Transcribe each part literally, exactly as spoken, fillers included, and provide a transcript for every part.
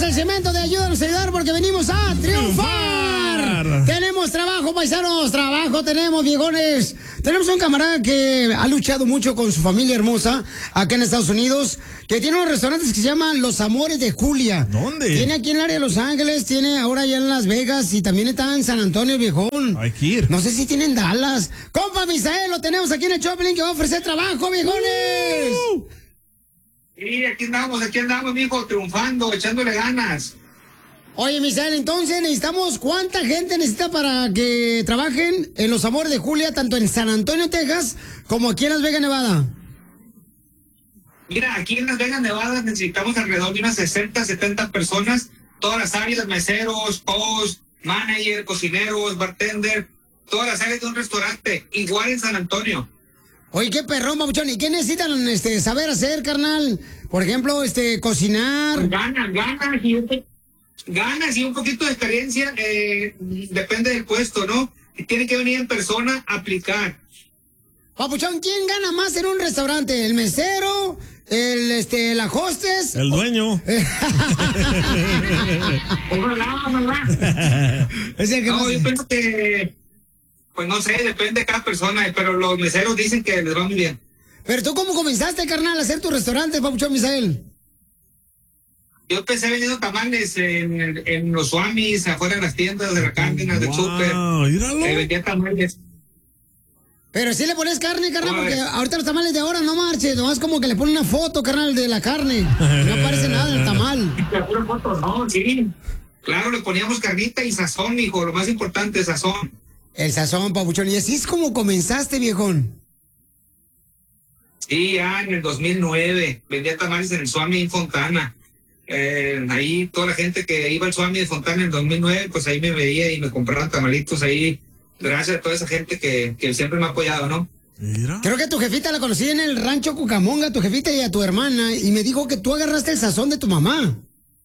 al cemento de Ayúdanos a Ayudar porque venimos a triunfar. triunfar. Tenemos trabajo, paisanos, trabajo tenemos, viejones. Tenemos un camarada que ha luchado mucho con su familia hermosa acá en Estados Unidos, que tiene unos restaurantes que se llaman Los Amores de Julia. ¿Dónde? Tiene aquí en el área de Los Ángeles, tiene ahora ya en Las Vegas y también está en San Antonio, viejón. Hay que ir. No sé si tiene en Dallas. Compa Misael, lo tenemos aquí en el Choplin que va a ofrecer trabajo, viejones. Uh. Sí, aquí andamos, aquí andamos, mijo, triunfando, echándole ganas. Oye, Misael, entonces necesitamos, ¿cuánta gente necesita para que trabajen en Los Amores de Julia, tanto en San Antonio, Texas, como aquí en Las Vegas, Nevada? Mira, aquí en Las Vegas, Nevada, necesitamos alrededor de unas sesenta, setenta personas, todas las áreas, meseros, host, manager, cocineros, bartender, todas las áreas de un restaurante, igual en San Antonio. Oye, qué perrón, babuchón. ¿Y qué necesitan este, saber hacer, carnal? Por ejemplo, este, cocinar. Pues ganas, ganas y, un, ganas y un poquito de experiencia, eh, depende del puesto, ¿no? Tiene que venir en persona a aplicar. Papuchón, ¿quién gana más en un restaurante? ¿El mesero? ¿El, este, la hostess? El dueño. Es el que no, yo pienso que... Pues no sé, depende de cada persona, pero los meseros dicen que les va muy bien. Pero tú, ¿cómo comenzaste, carnal, a hacer tu restaurante, Papuchón Misael? Yo empecé vendiendo tamales en, en los Swamis, afuera de las tiendas de la cárdenas, del wow, súper. Míralo. Eh, vendía tamales. Pero sí le pones carne, carnal, porque ahorita los tamales de ahora no marches, nomás como que le ponen una foto, carnal, de la carne. No aparece nada en el tamal. La pura foto, no, sí. Claro, le poníamos carnita y sazón, hijo, lo más importante, sazón. El sazón, Papuchón. Y así es como comenzaste, viejón. Sí, ya en el dos mil nueve vendía tamales en el Swami en Fontana. Eh, ahí toda la gente que iba al Swami de Fontana en el dos mil nueve, pues ahí me veía y me compraban tamalitos ahí. Gracias a toda esa gente que, que siempre me ha apoyado, ¿no? Mira. Creo que tu jefita la conocí en el rancho Cucamonga, tu jefita y a tu hermana, y me dijo que tú agarraste el sazón de tu mamá.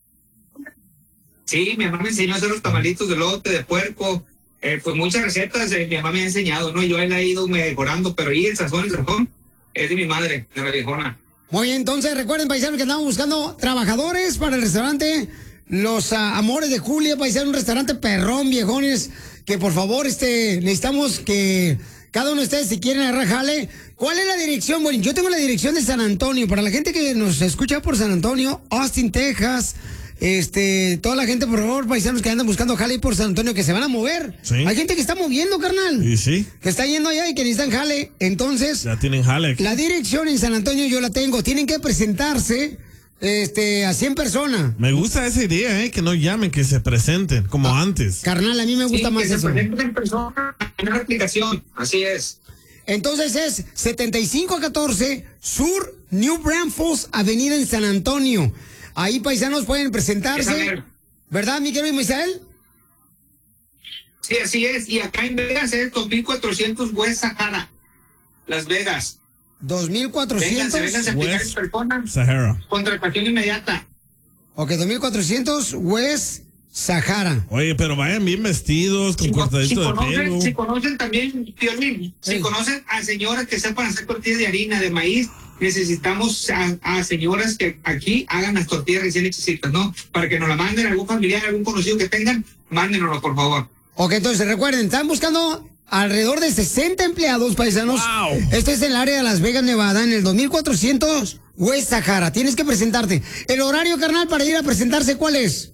Sí, mi mamá me enseñó a hacer los tamalitos de lote, de puerco. Eh, pues muchas recetas eh, mi mamá me ha enseñado, ¿no? Yo él ha ido mejorando, pero ahí el sazón, el sazón es de mi madre, de la viejona. Muy bien, entonces recuerden, paisanos, que estamos buscando trabajadores para el restaurante Los uh, Amores de Julia, paisanos, un restaurante perrón, viejones, que por favor, este, necesitamos que cada uno de ustedes, si quieren agarrar jale. ¿Cuál es la dirección? Bueno, yo tengo la dirección de San Antonio, para la gente que nos escucha por San Antonio, Austin, Texas. Este, toda la gente, por favor, paisanos que andan buscando jale por San Antonio, que se van a mover. ¿Sí? Hay gente que está moviendo, carnal. ¿Y sí? Que está yendo allá y que necesitan jale. Entonces, ya tienen jale aquí. La dirección en San Antonio yo la tengo. Tienen que presentarse este, a cien personas. Me gusta esa idea, ¿eh? Que no llamen, que se presenten, como ah, antes. Carnal, a mí me gusta sí, más que eso. Se presenten en persona en la aplicación. Así es. Entonces es setenta y cinco catorce Sur New Braunfels Avenida en San Antonio. Ahí, paisanos, pueden presentarse. ¿Verdad, mi querido Misael? Sí, así es. Y acá en Vegas es dos mil cuatrocientos West Sahara, Las Vegas. dos mil cuatrocientos Vénganse, vénganse a aplicar en persona. Sahara. Contratación inmediata. Ok, dos mil cuatrocientos West Sahara. Oye, pero vayan bien vestidos, con si, cortadito si de conocen, pelo. Si conocen también, Piolín, si sí. conocen a señoras que sepan hacer tortillas de harina, de maíz, necesitamos a, a señoras que aquí hagan las tortillas recién hechecitas, ¿no? Para que nos la manden algún familiar, algún conocido que tengan, mándenoslo, por favor. Ok, entonces recuerden, están buscando alrededor de sesenta empleados, paisanos. Wow. Esto es en el área de Las Vegas, Nevada, en el dos mil cuatrocientos West Sahara. Tienes que presentarte. El horario, carnal, para ir a presentarse, ¿cuál es?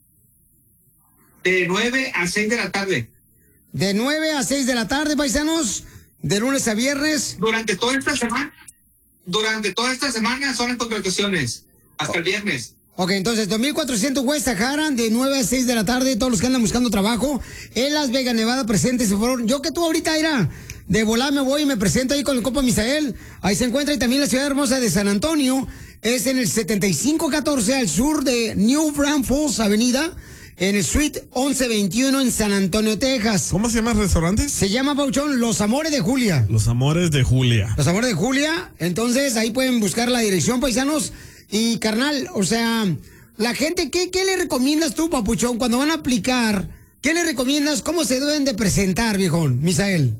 De nueve a seis de la tarde. De nueve a seis de la tarde, paisanos, de lunes a viernes. Durante toda esta semana, durante toda esta semana son las contrataciones, hasta oh. el viernes. Ok, entonces, dos mil cuatrocientos West Sahara, de nueve a seis de la tarde, todos los que andan buscando trabajo, en Las Vegas, Nevada, presentes, por favor. Yo que tú ahorita, irá, de volar me voy y me presento ahí con el compa Misael. Ahí se encuentra, y también la ciudad hermosa de San Antonio, es en el setenta y cinco catorce al sur de New Braunfels Avenida, en el Suite once veintiuno en San Antonio, Texas. ¿Cómo se llama el restaurante? Se llama, Pauchón, Los Amores de Julia. Los Amores de Julia. Los Amores de Julia. Entonces, ahí pueden buscar la dirección, paisanos. Y, carnal, o sea, la gente, ¿qué, qué le recomiendas tú, papuchón, cuando van a aplicar? ¿Qué le recomiendas? ¿Cómo se deben de presentar, viejón, Misael?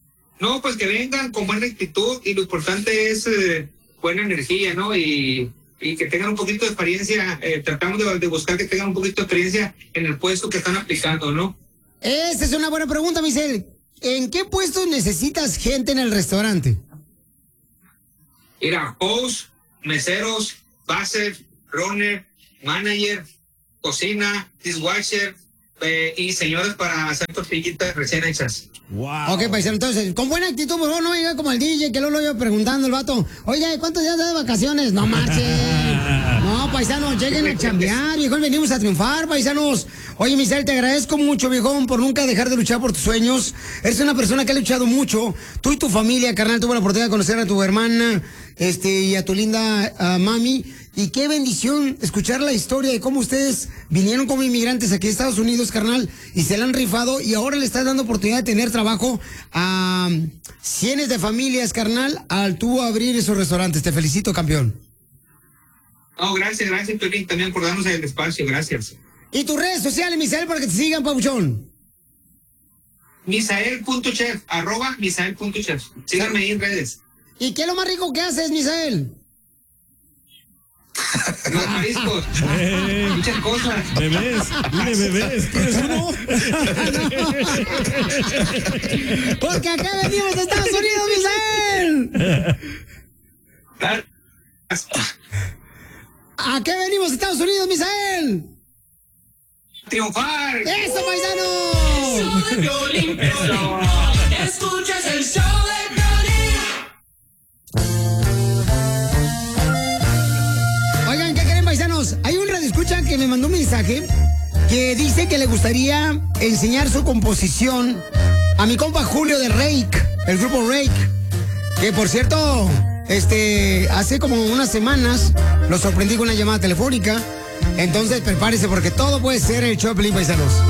No, pues que vengan con buena actitud y lo importante es eh, buena energía, ¿no? Y y que tengan un poquito de experiencia, eh, tratamos de, de buscar que tengan un poquito de experiencia en el puesto que están aplicando, ¿no? Esa es una buena pregunta, Misael. ¿En qué puestos necesitas gente en el restaurante? Mira, host, meseros, base, runner, manager, cocina, dishwasher, eh, y señores para hacer tortillitas recién hechas. Wow. Ok, paisano, entonces, con buena actitud, por favor, no diga como el D J, que luego lo iba preguntando el vato. Oye, ¿cuántos días de vacaciones? No marchen. No, paisanos, lleguen a chambear, viejón, venimos a triunfar, paisanos. Oye, Misael, te agradezco mucho, viejón, por nunca dejar de luchar por tus sueños. Eres una persona que ha luchado mucho. Tú y tu familia, carnal, tuve la oportunidad de conocer a tu hermana, este, y a tu linda uh, mami. Y qué bendición escuchar la historia de cómo ustedes vinieron como inmigrantes aquí a Estados Unidos, carnal, y se la han rifado y ahora le estás dando oportunidad de tener trabajo a um, cientos de familias, carnal, al tú abrir esos restaurantes. Te felicito, campeón. Oh, gracias, gracias, Piolín, también por darnos el espacio, gracias. ¿Y tus redes sociales, Misael, para que te sigan, papuchón? Misael.chef, arroba Misael.chef. Síganme ahí en redes. ¿Y qué es lo más rico que haces, Misael? Los mariscos. Hey. Muchas cosas. Bebés, dile bebés. ¿Quieres uno? Porque acá venimos de Estados Unidos, Misael. ¿A qué venimos de Estados Unidos, Misael? Triunfar. ¡Eso, paisano! Eso. Escuchas el show de Piolín. Oigan, ¿qué creen, paisanos? Hay un radioescucha que me mandó un mensaje que dice que le gustaría enseñar su composición a mi compa Julio de Rake, el grupo Rake, que por cierto, este, hace como unas semanas lo sorprendí con una llamada telefónica. Entonces prepárese porque todo puede ser el show de Piolín, paisanos.